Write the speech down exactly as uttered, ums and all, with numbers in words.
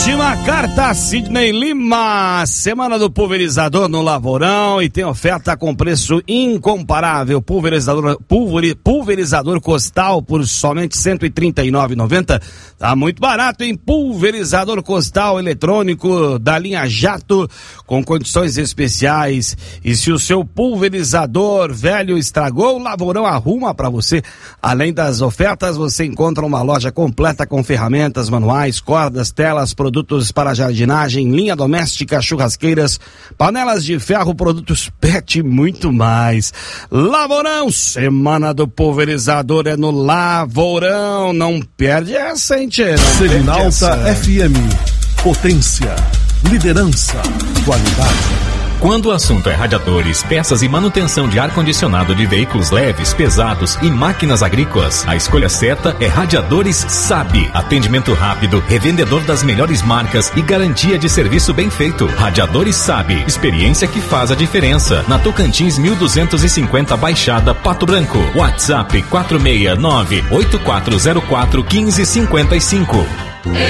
Última carta, Sidney Lima. Semana do pulverizador no Lavourão e tem oferta com preço incomparável. Pulverizador, pulveri, pulverizador Costal por somente cento e trinta e nove reais e noventa centavos. Tá muito barato, hein? Pulverizador Costal eletrônico da linha Jato com condições especiais. E se o seu pulverizador velho estragou, o Lavourão arruma para você. Além das ofertas, você encontra uma loja completa com ferramentas, manuais, cordas, telas, produtos para jardinagem, linha doméstica, churrasqueiras, panelas de ferro, produtos pet e muito mais. Lavourão, semana do pulverizador é no Lavourão. Não perde essa, hein, tchê? Selinalta F M. Potência, liderança, qualidade. Quando o assunto é radiadores, peças e manutenção de ar-condicionado de veículos leves, pesados e máquinas agrícolas, a escolha certa é Radiadores Sabe. Atendimento rápido, revendedor das melhores marcas e garantia de serviço bem feito. Radiadores Sabe. Experiência que faz a diferença. Na Tocantins mil duzentos e cinquenta Baixada, Pato Branco. WhatsApp quatro seis nove, oito quatro zero quatro, um cinco cinco cinco.